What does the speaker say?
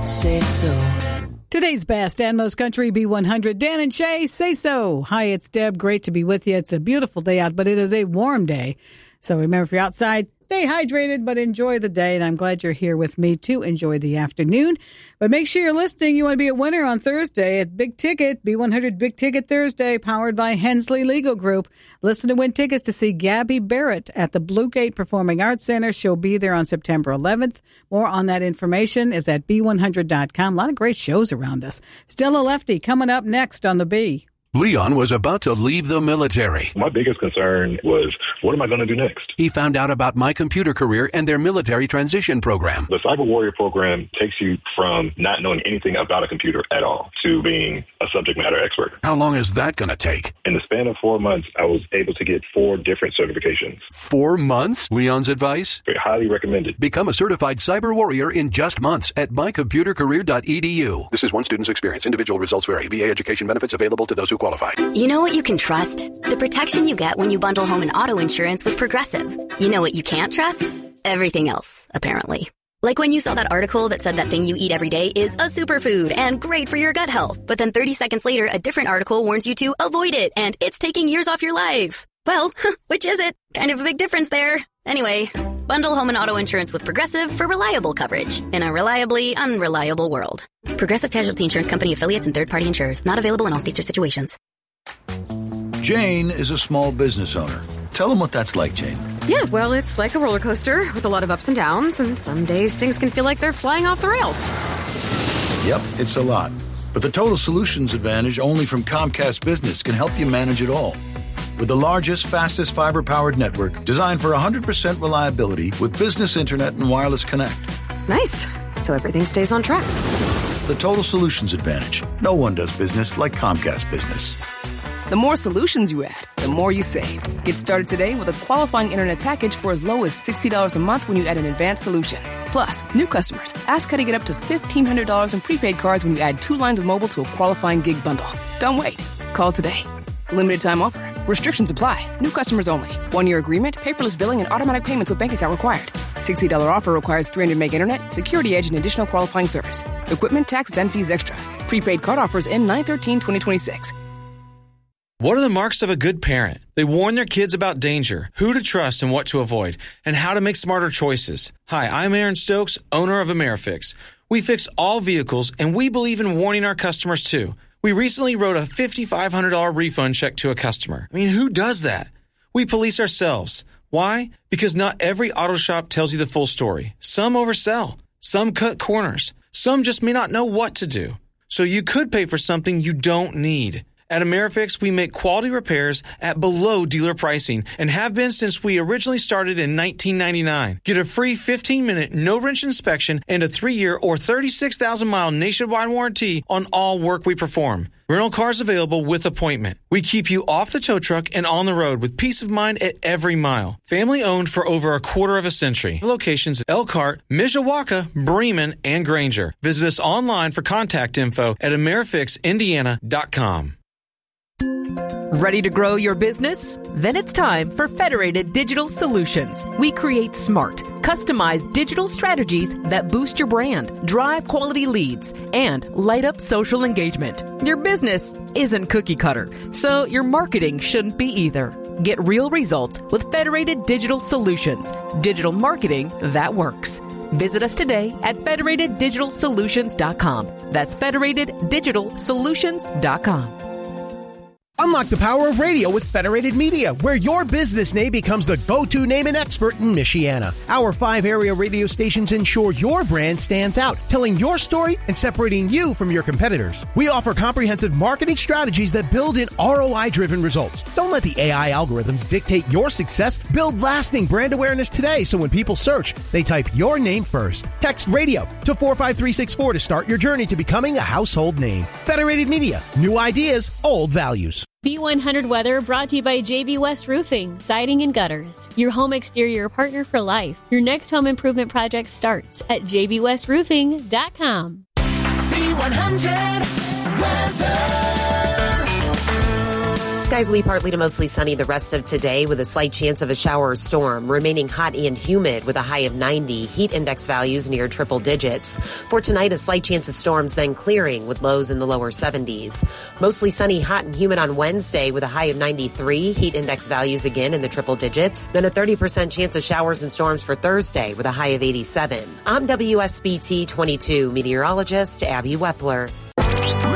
Say so. Today's best and most country B100. Dan and Shay, say so. Hi, it's Deb. Great to be with you. It's a beautiful day out, but it is a warm day. So remember, if you're outside, stay hydrated, but enjoy the day. And I'm glad you're here with me to enjoy the afternoon. But make sure you're listening. You want to be a winner on Thursday at Big Ticket, B100 Big Ticket Thursday, powered by Hensley Legal Group. Listen to win tickets to see Gabby Barrett at the Blue Gate Performing Arts Center. She'll be there on September 11th. More on that information is at B100.com. A lot of great shows around us. Still a Lefty coming up next on the B. Leon was about to leave the military. My biggest concern was, what am I going to do next? He found out about My Computer Career and their military transition program. The Cyber Warrior program takes you from not knowing anything about a computer at all to being a subject matter expert. How long is that going to take? In the span of 4 months, I was able to get 4 different certifications. 4 months? Leon's advice? Very highly recommended. Become a certified cyber warrior in just months at mycomputercareer.edu. This is one student's experience. Individual results vary. VA education benefits available to those who qualify. You know what you can trust? The protection you get when you bundle home and auto insurance with Progressive. You know what you can't trust? Everything else, apparently. Like when you saw that article that said that thing you eat every day is a superfood and great for your gut health. But then 30 seconds later, a different article warns you to avoid it and it's taking years off your life. Well, which is it? Kind of a big difference there. Anyway, bundle home and auto insurance with Progressive for reliable coverage in a reliably unreliable world. Progressive Casualty Insurance Company affiliates and third-party insurers. Not available in all states or situations. Jane is a small business owner. Tell them what that's like, Jane. Yeah, well, it's like a roller coaster with a lot of ups and downs, and some days things can feel like they're flying off the rails. Yep, it's a lot. But the Total Solutions Advantage only from Comcast Business can help you manage it all. With the largest, fastest fiber-powered network designed for 100% reliability with business internet and wireless connect. Nice. So everything stays on track. The Total Solutions Advantage. No one does business like Comcast Business. The more solutions you add, the more you save. Get started today with a qualifying internet package for as low as $60 a month when you add an advanced solution. Plus, new customers, ask how to get up to $1,500 in prepaid cards when you add 2 lines of mobile to a qualifying gig bundle. Don't wait. Call today. Limited time offer. Restrictions apply. New customers only. 1-year agreement, paperless billing, and automatic payments with bank account required. $60 offer requires 300 meg internet, security edge, and additional qualifying service. Equipment, taxes, and fees extra. Prepaid card offers end 9/13/2026. What are the marks of a good parent? They warn their kids about danger, who to trust and what to avoid, and how to make smarter choices. Hi, I'm Aaron Stokes, owner of AmeriFix. We fix all vehicles, and we believe in warning our customers too. We recently wrote a $5,500 refund check to a customer. I mean, who does that? We police ourselves. Why? Because not every auto shop tells you the full story. Some oversell. Some cut corners. Some just may not know what to do. So you could pay for something you don't need. At AmeriFix, we make quality repairs at below dealer pricing and have been since we originally started in 1999. Get a free 15-minute no-wrench inspection and a 3-year or 36,000-mile nationwide warranty on all work we perform. Rental cars available with appointment. We keep you off the tow truck and on the road with peace of mind at every mile. Family owned for over a quarter of a century. Locations at Elkhart, Mishawaka, Bremen, and Granger. Visit us online for contact info at AmeriFixIndiana.com. Ready to grow your business? Then it's time for Federated Digital Solutions. We create smart, customized digital strategies that boost your brand, drive quality leads, and light up social engagement. Your business isn't cookie cutter, so your marketing shouldn't be either. Get real results with Federated Digital Solutions. Digital marketing that works. Visit us today at federateddigitalsolutions.com. That's federateddigitalsolutions.com. Unlock the power of radio with Federated Media, where your business name becomes the go-to name and expert in Michiana. Our 5 area radio stations ensure your brand stands out, telling your story and separating you from your competitors. We offer comprehensive marketing strategies that build in ROI-driven results. Don't let the AI algorithms dictate your success. Build lasting brand awareness today so when people search, they type your name first. Text radio to 45364 to start your journey to becoming a household name. Federated Media. New ideas, old values. B100 Weather brought to you by JB West Roofing, Siding and Gutters. Your home exterior partner for life. Your next home improvement project starts at jbwestroofing.com. B100 Weather. Skies will be partly to mostly sunny the rest of today with a slight chance of a shower or storm, remaining hot and humid with a high of 90, heat index values near triple digits. For tonight, a slight chance of storms, then clearing with lows in the lower 70s. Mostly sunny, hot and humid on Wednesday with a high of 93, heat index values again in the triple digits. Then a 30% chance of showers and storms for Thursday with a high of 87. I'm WSBT 22 meteorologist Abby Wepler.